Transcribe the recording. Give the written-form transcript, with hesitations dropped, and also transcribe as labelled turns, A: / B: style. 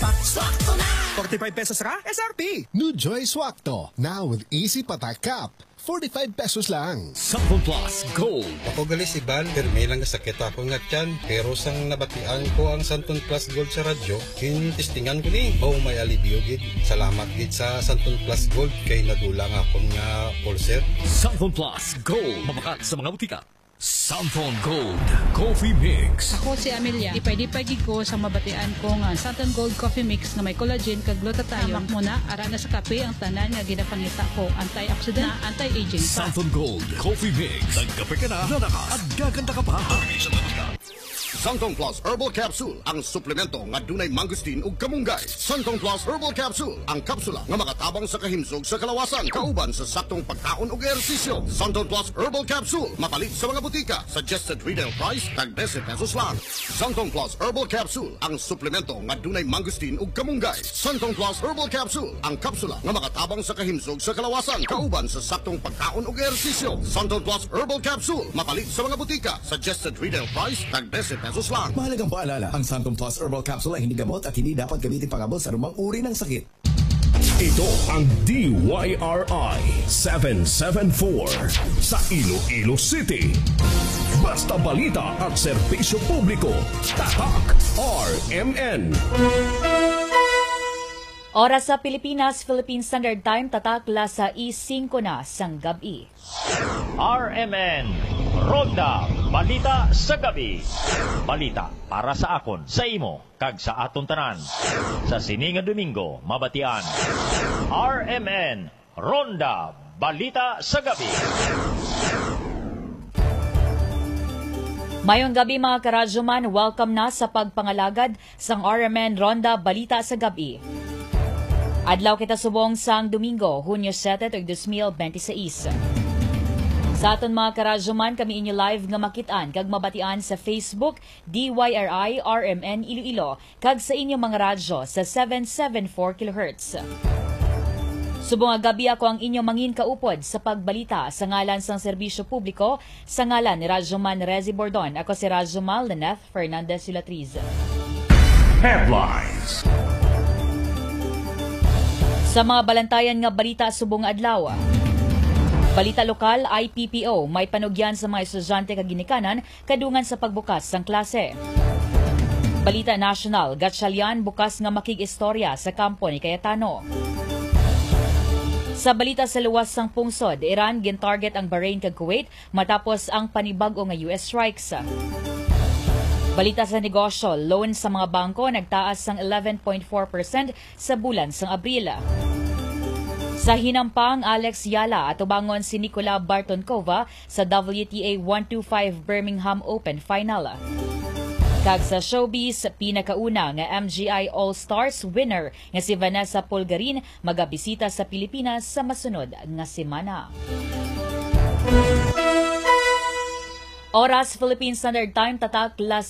A: tatak, swakto na! 45 pesos ka? SRP!
B: New Joy Swakto, now with easy patak cap. 45 pesos lang.
C: Samsung Plus Gold.
D: Ako gali si Bal, permi lang sakit ako nga tiyan. Pero sang nabatian ko ang Samsung Plus Gold sa radyo, testingan ko ni. Oh, may alibyo gid. Salamat gid sa Samsung Plus Gold kay nadulang akong nga ulcer.
C: Samsung Plus Gold. Mabakat sa mga butika. Samsung Gold Coffee Mix.
E: Ako si Amelia. Ipay-dipay ko sa mabatian ko nga Samsung Gold Coffee Mix na may collagen kag glutathione. Muna ara na sa kape ang tanan nga ginapangita ko, antioxidant na anti-aging pa.
C: Samsung Gold Coffee Mix. Nagkape ka na, nanakas at gaganda ka pa.
F: Santong Plus Herbal Capsule, ang suplemento nga dunay mangustin ug kamunggay. Santong Plus Herbal Capsule, ang kapsula nga makatabang sa kahimsog sa kalawasan, kauban sa saktong pagkaon ug ehersisyo. Santong Plus Herbal Capsule, mapalit sa mga butika. Suggested retail price, tag 10 pesos lang. Santong Plus Herbal Capsule, ang suplemento nga dunay mangustin ug kamunggay. Santong Plus Herbal Capsule, ang kapsula nga makatabang sa kahimsog sa kalawasan, kauban sa saktong pagkaon ug ehersisyo. Santong Plus Herbal Capsule, mapalit sa mga butika. Suggested retail price, tag 10 pesos lang.
G: Mahalagang paalala, ang Santon Plus Herbal Capsule ay hindi gamot at hindi dapat gamitin pangabot sa anumang uri ng sakit.
C: Ito ang DYRI 774 sa Iloilo City. Basta balita at serbisyo publiko. Tatak RMN.
H: Oras sa Pilipinas, Philippine Standard Time, tatak sa 5 na sang gabi.
I: RMN, Ronda, Balita sa Gabi. Balita para sa akon, sa imo, kag sa aton tanan. Sa sininga Domingo, mabatian. RMN, Ronda, Balita sa Gabi.
H: Mayong gabi mga karadyoman, welcome na sa pagpangalagad sang RMN Ronda Balita sa Gabi. Adlaw kita subong sang Domingo, Hunyo 7 ug 2026. Sa aton mga karadyoman, kami inyo live nga makitaan kag mabatian sa Facebook DYRI RMN Iloilo kag sa inyong mga radyo sa 774 kHz. Subong nga gabi ako ang inyong mangin kaupod sa pagbalita sa ngalan sang serbisyo publiko sa ngalan ni Radyoman Rezi Bordon. Ako si Radyoman Leneth Fernandez Sulatriz.
C: Headlines.
H: Sa mga balantayan nga balita subong adlaw. Balita lokal, IPPO, may panugyan sa mga estudyante kag ginikanan kadungan sa pagbukas sang klase. Balita national, Gatchalian bukas nga makig-istorya sa kampo ni Cayetano. Sa balita sa luwas sang pungsod, Iran gin-target ang Bahrain kag Kuwait matapos ang panibag-o nga US strikes. Balita sa negosyo, loan sa mga bangko nagtaas sang 11.4% sa bulan sang Abril. Sa hinampang, Alex Yala at ubangon si Nicola Bartonkova sa WTA 125 Birmingham Open Final. Kag sa showbiz, pinakauna nga MGI All-Stars winner nga si Vanessa Polgarin magabisita sa Pilipinas sa masunod nga semana. Oras Philippine Standard Time, tatak